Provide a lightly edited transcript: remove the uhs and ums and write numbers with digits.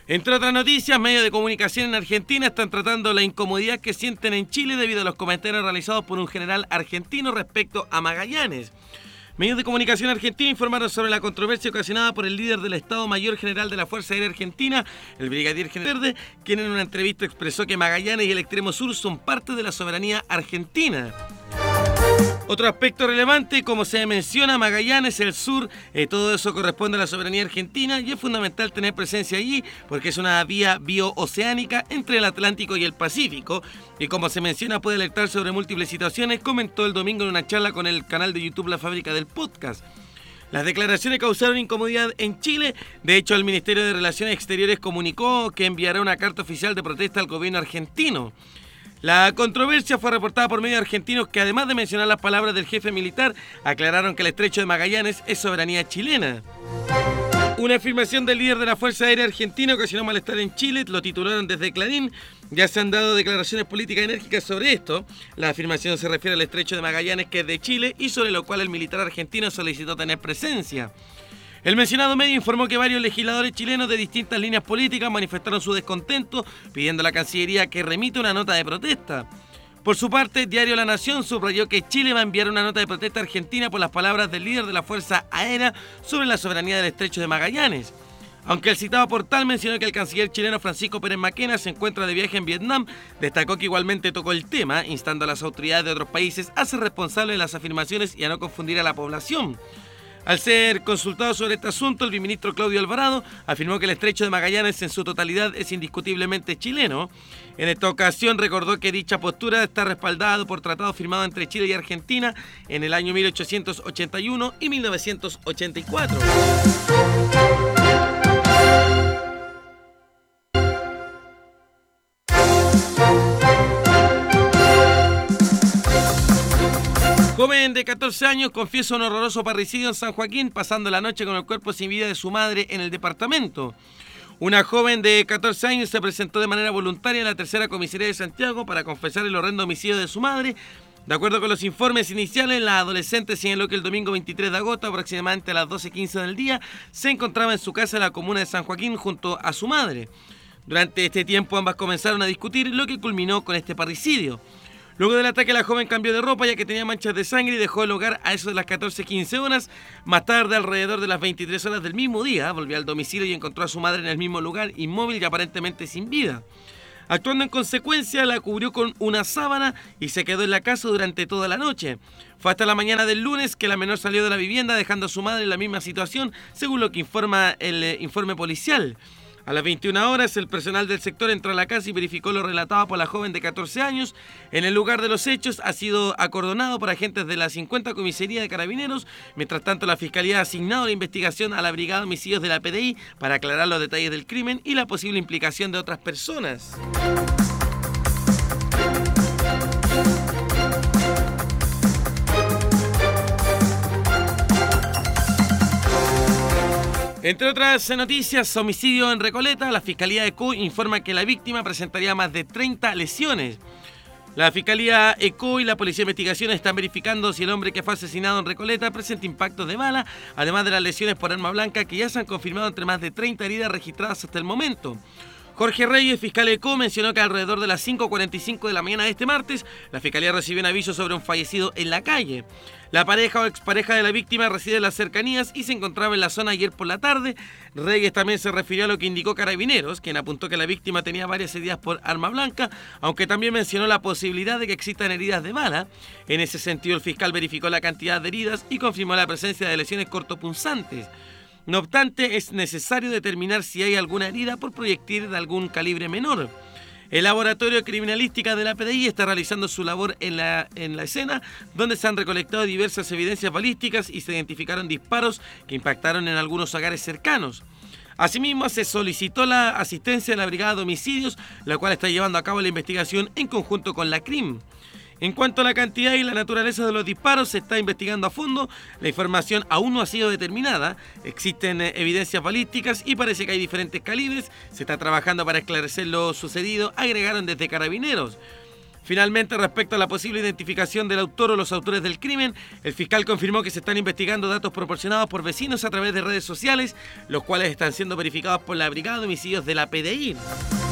Entre otras noticias, medios de comunicación en Argentina están tratando la incomodidad que sienten en Chile debido a los comentarios realizados por un general argentino respecto a Magallanes. Medios de comunicación argentinos informaron sobre la controversia ocasionada por el líder del Estado Mayor General de la Fuerza Aérea Argentina, el brigadier general Verde, quien en una entrevista expresó que Magallanes y el extremo sur son parte de la soberanía argentina. Otro aspecto relevante, como se menciona, Magallanes, el sur, todo eso corresponde a la soberanía argentina y es fundamental tener presencia allí porque es una vía biooceánica entre el Atlántico y el Pacífico y como se menciona puede alertar sobre múltiples situaciones, comentó el domingo en una charla con el canal de YouTube La Fábrica del Podcast. Las declaraciones causaron incomodidad en Chile. De hecho, el Ministerio de Relaciones Exteriores comunicó que enviará una carta oficial de protesta al gobierno argentino. La controversia fue reportada por medios argentinos que, además de mencionar las palabras del jefe militar, aclararon que el estrecho de Magallanes es soberanía chilena. Una afirmación del líder de la Fuerza Aérea Argentina ocasionó malestar en Chile, lo titularon desde Clarín. Ya se han dado declaraciones políticas enérgicas sobre esto. La afirmación se refiere al estrecho de Magallanes, que es de Chile, y sobre lo cual el militar argentino solicitó tener presencia. El mencionado medio informó que varios legisladores chilenos de distintas líneas políticas manifestaron su descontento, pidiendo a la Cancillería que remita una nota de protesta. Por su parte, Diario La Nación subrayó que Chile va a enviar una nota de protesta a Argentina por las palabras del líder de la Fuerza Aérea sobre la soberanía del estrecho de Magallanes. Aunque el citado portal mencionó que el canciller chileno Francisco Pérez Maquena se encuentra de viaje en Vietnam, destacó que igualmente tocó el tema, instando a las autoridades de otros países a ser responsables de las afirmaciones y a no confundir a la población. Al ser consultado sobre este asunto, el viceministro Claudio Alvarado afirmó que el estrecho de Magallanes en su totalidad es indiscutiblemente chileno. En esta ocasión recordó que dicha postura está respaldada por tratados firmados entre Chile y Argentina en el año 1881 y 1984. Joven de 14 años confiesa un horroroso parricidio en San Joaquín, pasando la noche con el cuerpo sin vida de su madre en el departamento. Una joven de 14 años se presentó de manera voluntaria en la tercera comisaría de Santiago para confesar el horrendo homicidio de su madre. De acuerdo con los informes iniciales, la adolescente señaló que el domingo 23 de agosto, aproximadamente a las 12:15 del día, se encontraba en su casa en la comuna de San Joaquín junto a su madre. Durante este tiempo ambas comenzaron a discutir, lo que culminó con este parricidio. Luego del ataque, la joven cambió de ropa ya que tenía manchas de sangre y dejó el hogar a eso de las 14:15 horas. Más tarde, alrededor de las 23 horas del mismo día, volvió al domicilio y encontró a su madre en el mismo lugar, inmóvil y aparentemente sin vida. Actuando en consecuencia, la cubrió con una sábana y se quedó en la casa durante toda la noche. Fue hasta la mañana del lunes que la menor salió de la vivienda dejando a su madre en la misma situación, según lo que informa el informe policial. A las 21 horas, el personal del sector entró a la casa y verificó lo relatado por la joven de 14 años. En el lugar de los hechos ha sido acordonado por agentes de la 50 Comisaría de Carabineros. Mientras tanto, la Fiscalía ha asignado la investigación a la Brigada de Homicidios de la PDI para aclarar los detalles del crimen y la posible implicación de otras personas. Entre otras noticias, homicidio en Recoleta, la Fiscalía ECO informa que la víctima presentaría más de 30 lesiones. La Fiscalía ECO y la Policía de Investigación están verificando si el hombre que fue asesinado en Recoleta presenta impactos de bala, además de las lesiones por arma blanca que ya se han confirmado entre más de 30 heridas registradas hasta el momento. Jorge Reyes, fiscal ECO, mencionó que alrededor de las 5:45 de la mañana de este martes, la Fiscalía recibió un aviso sobre un fallecido en la calle. La pareja o expareja de la víctima reside en las cercanías y se encontraba en la zona ayer por la tarde. Reyes también se refirió a lo que indicó Carabineros, quien apuntó que la víctima tenía varias heridas por arma blanca, aunque también mencionó la posibilidad de que existan heridas de bala. En ese sentido, el fiscal verificó la cantidad de heridas y confirmó la presencia de lesiones cortopunzantes. No obstante, es necesario determinar si hay alguna herida por proyectil de algún calibre menor. El Laboratorio de Criminalística de la PDI está realizando su labor en la escena, donde se han recolectado diversas evidencias balísticas y se identificaron disparos que impactaron en algunos hogares cercanos. Asimismo, se solicitó la asistencia de la Brigada de Homicidios, la cual está llevando a cabo la investigación en conjunto con la CRIM. En cuanto a la cantidad y la naturaleza de los disparos, se está investigando a fondo. La información aún no ha sido determinada. Existen evidencias balísticas y parece que hay diferentes calibres. Se está trabajando para esclarecer lo sucedido, agregaron desde Carabineros. Finalmente, respecto a la posible identificación del autor o los autores del crimen, el fiscal confirmó que se están investigando datos proporcionados por vecinos a través de redes sociales, los cuales están siendo verificados por la Brigada de Homicidios de la PDI.